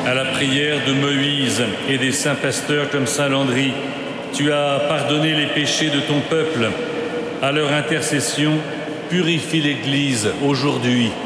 À la prière de Moïse et des saints pasteurs comme saint Landry, tu as pardonné les péchés de ton peuple. À leur intercession, purifie l'Église aujourd'hui.